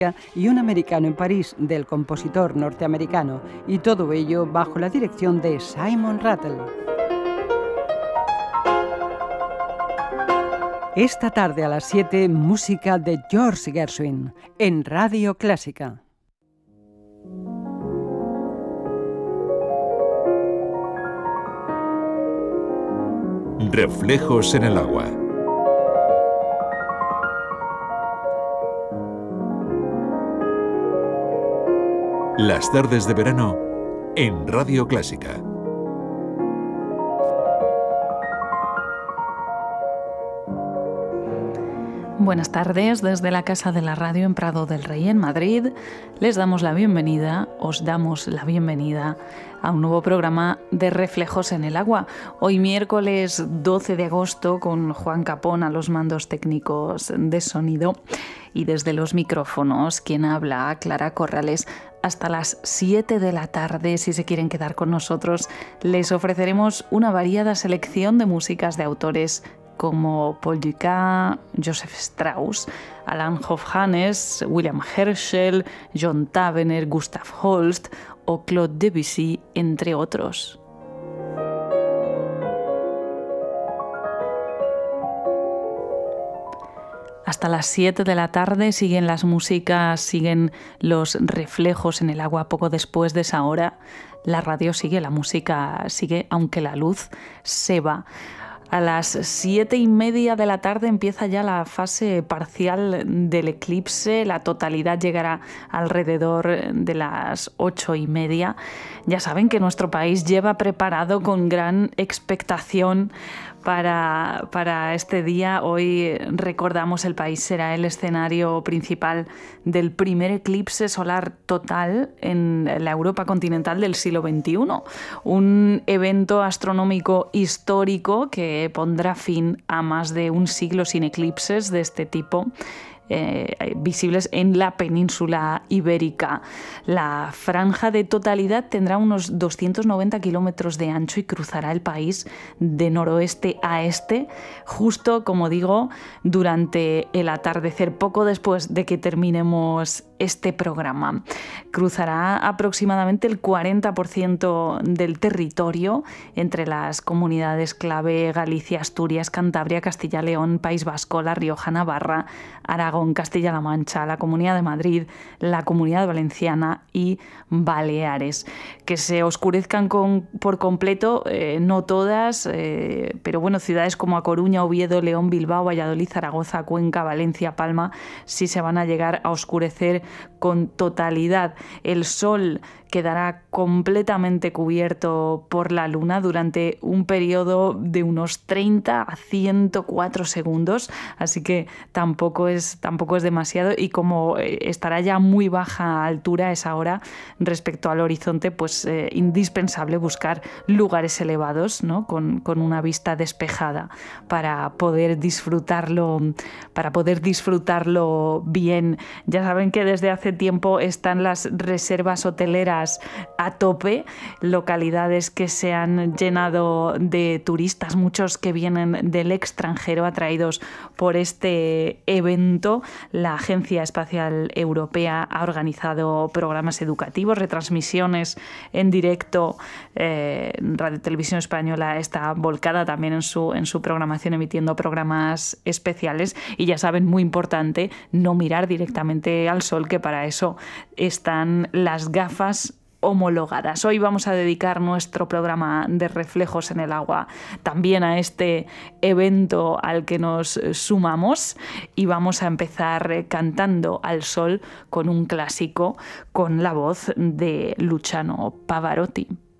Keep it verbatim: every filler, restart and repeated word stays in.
y un americano en París del compositor norteamericano, y todo ello bajo la dirección de Simon Rattle. Esta tarde a las siete, música de George Gershwin en Radio Clásica. Reflejos en el agua. Las tardes de verano en Radio Clásica. Buenas tardes desde la Casa de la Radio en Prado del Rey, en Madrid. Les damos la bienvenida, os damos la bienvenida a un nuevo programa de Reflejos en el Agua. Hoy miércoles doce de agosto con Juan Capón a los mandos técnicos de sonido y desde los micrófonos quien habla, Clara Corrales. Hasta las siete de la tarde, si se quieren quedar con nosotros, les ofreceremos una variada selección de músicas de autores como Paul Dukas, Joseph Strauss, Alan Hofhannes, William Herschel, John Tavener, Gustav Holst o Claude Debussy, entre otros. Hasta las siete de la tarde siguen las músicas, siguen los reflejos en el agua. Poco después de esa hora, la radio sigue, la música sigue, aunque la luz se va. A las siete y media de la tarde empieza ya la fase parcial del eclipse. La totalidad llegará alrededor de las ocho y media. Ya saben que nuestro país lleva preparado con gran expectación Para, para este día. Hoy recordamos, el país será el escenario principal del primer eclipse solar total en la Europa continental del siglo veintiuno. Un evento astronómico histórico que pondrá fin a más de un siglo sin eclipses de este tipo Eh, visibles en la península ibérica. La franja de totalidad tendrá unos doscientos noventa kilómetros de ancho y cruzará el país de noroeste a este, justo, como digo, durante el atardecer, poco después de que terminemos este programa. Cruzará aproximadamente el cuarenta por ciento del territorio entre las comunidades clave Galicia, Asturias, Cantabria, Castilla, León, País Vasco, La Rioja, Navarra, Aragón, Castilla-La Mancha, la Comunidad de Madrid, la Comunidad Valenciana y Baleares. Que se oscurezcan con, por completo, eh, no todas, eh, pero bueno, ciudades como A Coruña, Oviedo, León, Bilbao, Valladolid, Zaragoza, Cuenca, Valencia, Palma, sí se van a llegar a oscurecer con totalidad. El sol quedará completamente cubierto por la luna durante un periodo de unos treinta a ciento cuatro segundos, así que tampoco es, tampoco es demasiado, y como estará ya a muy baja altura a esa hora respecto al horizonte, pues eh, indispensable buscar lugares elevados, ¿no? con, con una vista despejada para poder disfrutarlo, para poder disfrutarlo bien. Ya saben que desde hace tiempo están las reservas hoteleras a tope, localidades que se han llenado de turistas, muchos que vienen del extranjero atraídos por este evento. La Agencia Espacial Europea ha organizado programas educativos, retransmisiones en directo. eh, Radio Televisión Española está volcada también en su, en su programación, emitiendo programas especiales, y ya saben, muy importante, no mirar directamente al sol, que para eso están las gafas homologadas. Hoy vamos a dedicar nuestro programa de Reflejos en el Agua también a este evento al que nos sumamos, y vamos a empezar cantando al sol con un clásico, con la voz de Luciano Pavarotti.